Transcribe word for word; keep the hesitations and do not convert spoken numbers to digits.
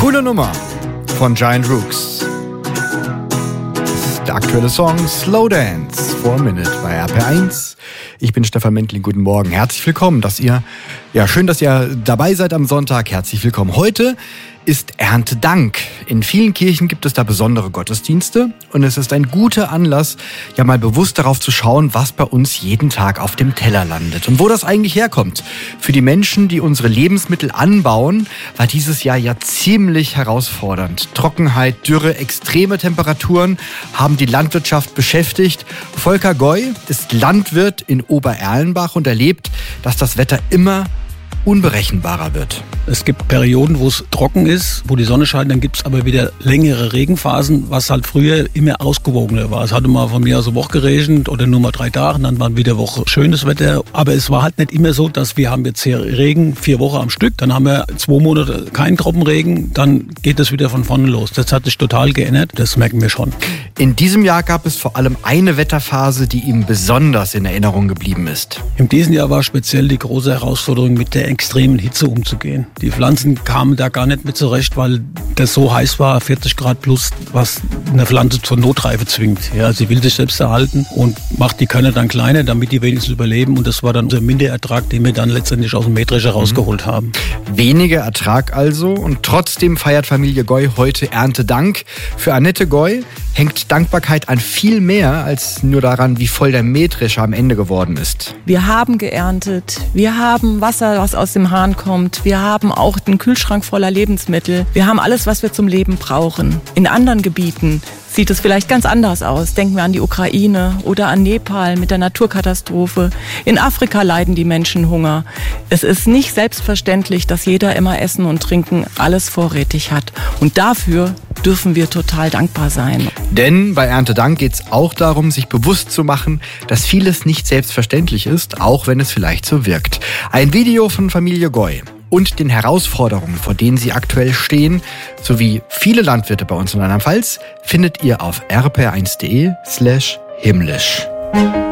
Coole Nummer von Giant Rooks. Das ist der aktuelle Song Slow Dance for a Minute bei R P R eins. Ich bin Stefan Mentling, guten Morgen. Herzlich willkommen, dass ihr, ja, schön, dass ihr dabei seid am Sonntag. Herzlich willkommen. Heute ist Erntedank. In vielen Kirchen gibt es da besondere Gottesdienste und es ist ein guter Anlass, ja mal bewusst darauf zu schauen, was bei uns jeden Tag auf dem Teller landet und wo das eigentlich herkommt. Für die Menschen, die unsere Lebensmittel anbauen, war dieses Jahr ja ziemlich herausfordernd. Trockenheit, Dürre, extreme Temperaturen haben die Landwirtschaft beschäftigt. Volker Goy ist Landwirt in Obererlenbach und erlebt, dass das Wetter immer unberechenbarer wird. Es gibt Perioden, wo es trocken ist, wo die Sonne scheint, dann gibt es aber wieder längere Regenphasen, was halt früher immer ausgewogener war. Es hatte mal von mir aus eine Woche geregnet oder nur mal drei Tage, dann war wieder eine Woche schönes Wetter. Aber es war halt nicht immer so, dass wir haben jetzt hier Regen vier Wochen am Stück, dann haben wir zwei Monate keinen Tropfenregen, dann geht es wieder von vorne los. Das hat sich total geändert, das merken wir schon. In diesem Jahr gab es vor allem eine Wetterphase, die ihm besonders in Erinnerung geblieben ist. In diesem Jahr war speziell die große Herausforderung, mit der extremen Hitze umzugehen. Die Pflanzen kamen da gar nicht mit zurecht, weil das so heiß war, vierzig Grad plus, was eine Pflanze zur Notreife zwingt. Ja, sie will sich selbst erhalten und macht die Körner dann kleiner, damit die wenigstens überleben. Und das war dann unser Minderertrag, den wir dann letztendlich aus dem Mähdrescher mhm. rausgeholt haben. Weniger Ertrag also und trotzdem feiert Familie Goy heute Erntedank. Für Annette Goy hängt Dankbarkeit an viel mehr als nur daran, wie voll der Mähdrescher am Ende geworden ist. Wir haben geerntet, wir haben Wasser, was aus dem Hahn kommt, wir haben auch den Kühlschrank voller Lebensmittel, wir haben alles, was wir zum Leben brauchen. In anderen Gebieten sieht es vielleicht ganz anders aus. Denken wir an die Ukraine oder an Nepal mit der Naturkatastrophe. In Afrika leiden die Menschen Hunger. Es ist nicht selbstverständlich, dass jeder immer Essen und Trinken alles vorrätig hat. Und dafür dürfen wir total dankbar sein. Denn bei Erntedank geht es auch darum, sich bewusst zu machen, dass vieles nicht selbstverständlich ist, auch wenn es vielleicht so wirkt. Ein Video von Familie Goy und den Herausforderungen, vor denen sie aktuell stehen, sowie viele Landwirte bei uns in Rheinland-Pfalz, findet ihr auf r p r eins punkt d e slash himmlisch.